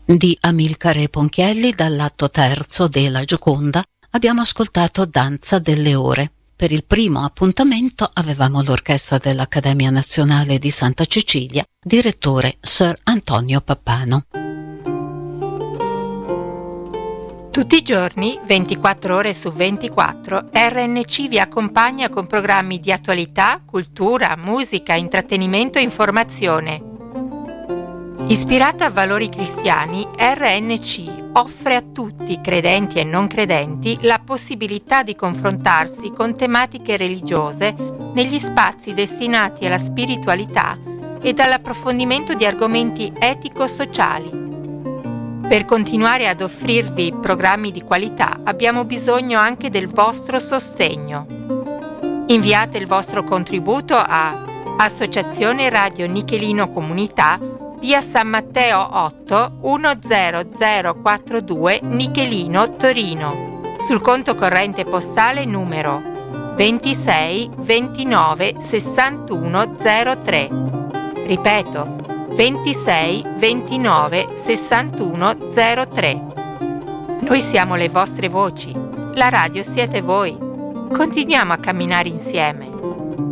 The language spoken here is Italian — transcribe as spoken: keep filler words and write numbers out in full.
Di Amilcare Ponchielli, dall'atto terzo della Gioconda, abbiamo ascoltato Danza delle Ore. Per il primo appuntamento avevamo l'orchestra dell'Accademia Nazionale di Santa Cecilia, direttore Sir Antonio Pappano. Tutti i giorni, ventiquattro ore su ventiquattro, R N C vi accompagna con programmi di attualità, cultura, musica, intrattenimento e informazione. Ispirata a valori cristiani, R N C offre a tutti, credenti e non credenti, la possibilità di confrontarsi con tematiche religiose negli spazi destinati alla spiritualità e all'approfondimento di argomenti etico-sociali. Per continuare ad offrirvi programmi di qualità abbiamo bisogno anche del vostro sostegno. Inviate il vostro contributo a Associazione Radio Nichelino Comunità, via San Matteo otto uno zero zero quattro due, Nichelino, Torino, sul conto corrente postale numero ventisei ventinove sessantuno zero tre. Ripeto, ventisei ventinove sessantuno zero tre. Noi siamo le vostre voci, la radio siete voi. Continuiamo a camminare insieme.